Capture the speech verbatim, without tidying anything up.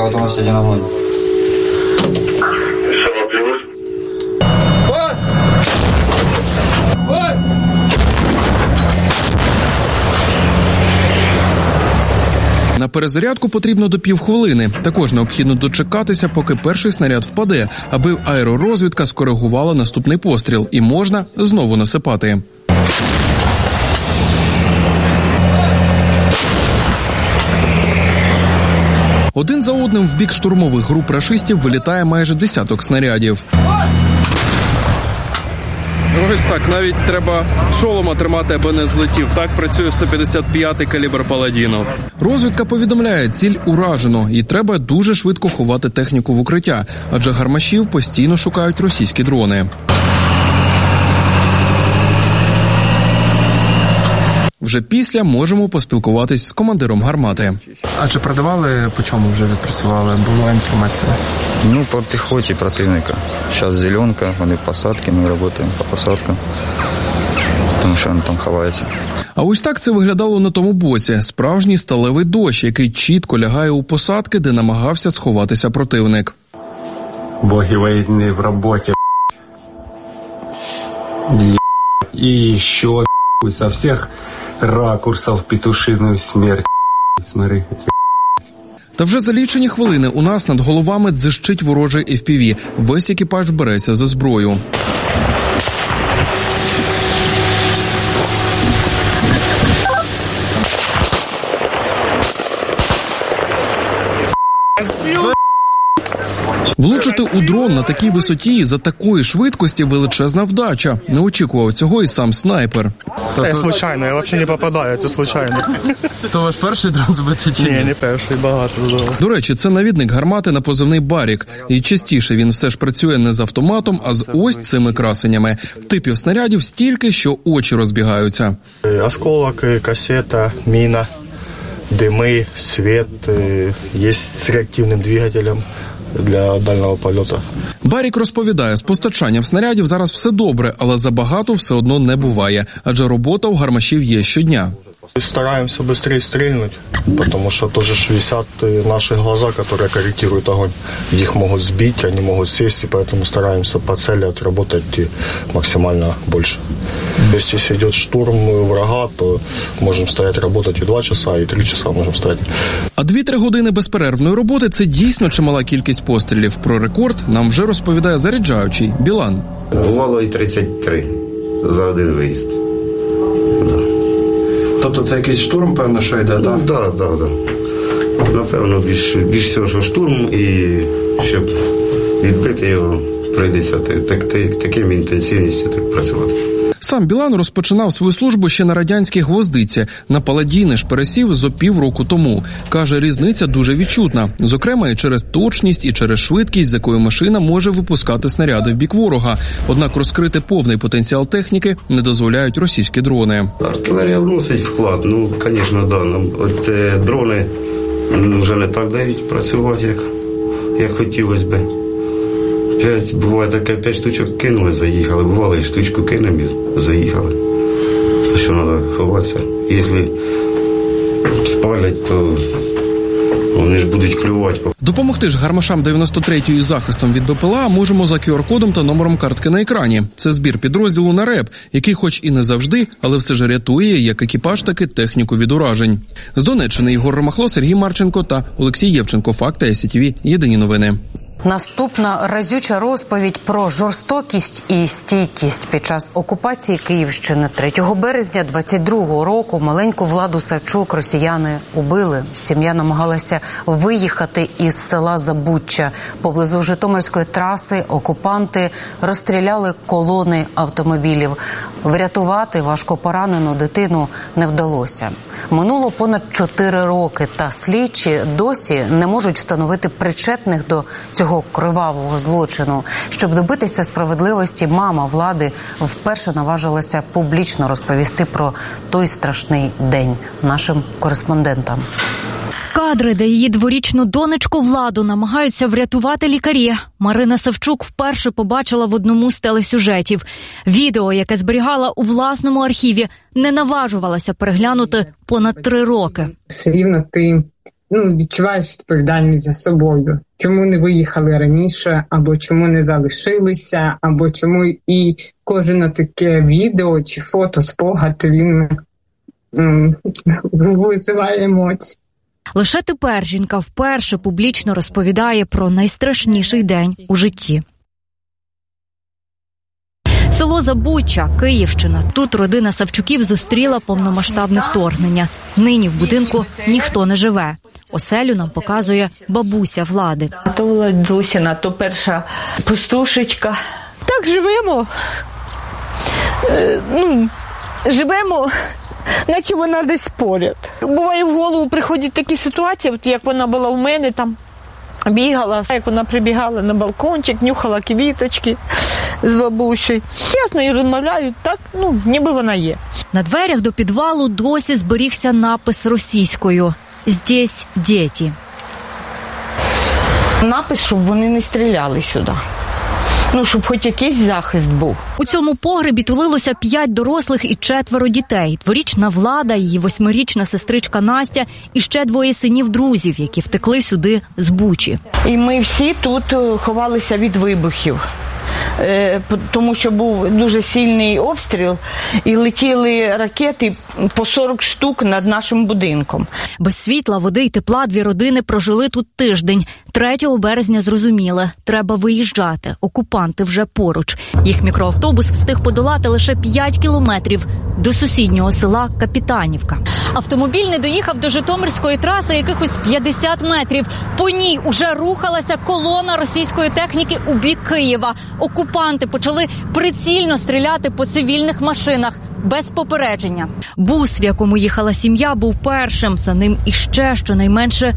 вот у нас один огонь. На перезарядку потрібно до півхвилини. Також необхідно дочекатися, поки перший снаряд впаде, аби аеророзвідка скоригувала наступний постріл. І можна знову насипати. Один за одним в бік штурмових груп рашистів вилітає майже десяток снарядів. Ось так, навіть треба шолома тримати, аби не злетів. Так працює сто п'ятдесят п'ятий калібр Паладіно. Розвідка повідомляє, ціль уражено, і треба дуже швидко ховати техніку в укриття, адже гармашів постійно шукають російські дрони. Вже після можемо поспілкуватись з командиром гармати. А чи продавали, по чому вже відпрацювали? Була інформація? Ну, по піхоті противника. Зараз зеленка, вони в посадці, ми працюємо по посадкам. Тому що він там ховається. А ось так це виглядало на тому боці. Справжній сталевий дощ, який чітко лягає у посадки, де намагався сховатися противник. Боги війни в роботі. І ще со всіх ракурсів петушиную смерть. Смотри. Та вже за лічені хвилини у нас над головами дзищить ворожий еф пі ві. Весь екіпаж береться за зброю. Влучити у дрон на такій висоті і за такої швидкості величезна вдача. Не очікував цього і сам снайпер. Та я случайно, я взагалі не попадаю, це случайно. То ваш перший дрон збитий чи ні? Ні, не перший, багато. До речі, це навідник гармати на позивний «Барік». І частіше він все ж працює не з автоматом, а з ось цими красенями. Типів снарядів стільки, що очі розбігаються. Осколок, касета, міна, дими, світ, є з реактивним двигателем для дальнього польоту. Барік розповідає, з постачанням снарядів зараз все добре, але забагато все одно не буває, адже робота у гармашів є щодня. Стараемся быстрее стрельнуть, потому что тоже висят наши глаза, которые корректируют огонь. Их могут сбить, они могут сесть, и поэтому стараемся по цели отработать максимально больше. Если идет штурм врага, то можем стоять работать и два часа, и три часа можем стоять. А дві-три години безперервної роботи – це дійсно чимала кількість пострілів. Про рекорд нам вже розповідає заряджаючий Білан. Бувало і тридцять три за один виїзд. Тобто це якийсь штурм, певно, що йде, так? Так, так, так. Напевно, більш, більш всього, що штурм, і щоб відбити його, прийдеться так, так, таким інтенсивністю так працювати. Сам Білан розпочинав свою службу ще на радянській «Гвоздиці». На «Паладіни» ж пересів зо півроку тому. Каже, різниця дуже відчутна. Зокрема, і через точність, і через швидкість, з якою машина може випускати снаряди в бік ворога. Однак розкрити повний потенціал техніки не дозволяють російські дрони. Артилерія вносить вклад. Ну, звісно, да. Нам от е, дрони ну, вже не так дають працювати, як, як хотілося би. П'ять, буває таке, п'ять штучок кинули, заїхали. Бувало, і штучку кинемо і заїхали. То що треба ховатися. Якщо спалять, то вони ж будуть клювати. Допомогти ж гармашам дев'яносто третьої захистом від БПЛА можемо за ку ар-кодом та номером картки на екрані. Це збір підрозділу на РЕБ, який хоч і не завжди, але все ж рятує як екіпаж, так і техніку від уражень. З Донеччини Ігор Ромахло, Сергій Марченко та Олексій Євченко. Факти ес ті ві. Єдині новини. Наступна разюча розповідь про жорстокість і стійкість під час окупації Київщини. третього березня двадцять другого року маленьку Владу Савчук росіяни убили. Сім'я намагалася виїхати із села Забуччя. Поблизу Житомирської траси окупанти розстріляли колони автомобілів. Врятувати важкопоранену дитину не вдалося. Минуло понад чотири роки, та слідчі досі не можуть встановити причетних до цього кривавого злочину. Щоб добитися справедливості, мама Влади вперше наважилася публічно розповісти про той страшний день нашим кореспондентам. Кадри, де її дворічну донечку Владу намагаються врятувати лікарі, Марина Савчук вперше побачила в одному з телесюжетів. Відео, яке зберігала у власному архіві, не наважувалася переглянути понад три роки. Все рівно ти ну, відчуваєш відповідальність за собою. Чому не виїхали раніше, або чому не залишилися, або чому і кожне таке відео чи фото, спогад, він м- визиває емоції. Лише тепер жінка вперше публічно розповідає про найстрашніший день у житті. Село Забуччя, Київщина. Тут родина Савчуків зустріла повномасштабне вторгнення. Нині в будинку ніхто не живе. Оселю нам показує бабуся Влади. То Владусіна, то перша пустушечка. Так живемо. Е, ну, живемо, наче вона десь поряд. Буває, в голову приходять такі ситуації, от як вона була в мене там, бігала, як вона прибігала на балкончик, нюхала квіточки з бабусею. Я з нею розмовляю, так, ну, ніби вона є. На дверях до підвалу досі зберігся напис російською «Здесь діти». Напис, щоб вони не стріляли сюди. Ну, щоб хоч якийсь захист був. У цьому погребі тулилося п'ять дорослих і четверо дітей. Дворічна Влада, її восьмирічна сестричка Настя і ще двоє синів-друзів, які втекли сюди з Бучі. І ми всі тут ховалися від вибухів. Тому що був дуже сильний обстріл і летіли ракети по сорок штук над нашим будинком. Без світла, води й тепла дві родини прожили тут тиждень. третього березня зрозуміли – треба виїжджати. Окупанти вже поруч. Їх мікроавтобус встиг подолати лише п'ять кілометрів до сусіднього села Капітанівка. Автомобіль не доїхав до Житомирської траси якихось п'ятдесят метрів. По ній уже рухалася колона російської техніки у бік Києва. Окупанти почали прицільно стріляти по цивільних машинах без попередження. Бус, в якому їхала сім'я, був першим. За ним іще щонайменше